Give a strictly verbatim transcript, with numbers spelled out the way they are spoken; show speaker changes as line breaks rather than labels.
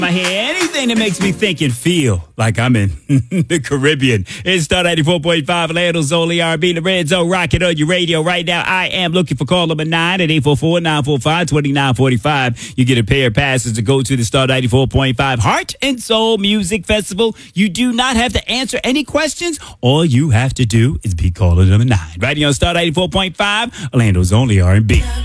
My hair, anything that makes me think and feel like I'm in the Caribbean. It's Star ninety-four point five, Orlando's only R and B, the Red Zone, rocking on your radio right now. I am looking for call number nine at eight four four, nine four five, two nine four five. You get a pair of passes to go to the Star ninety-four point five Heart and Soul Music Festival. You do not have to answer any questions. All you have to do is be caller number nine. Right here on Star ninety-four point five, Orlando's only R and B.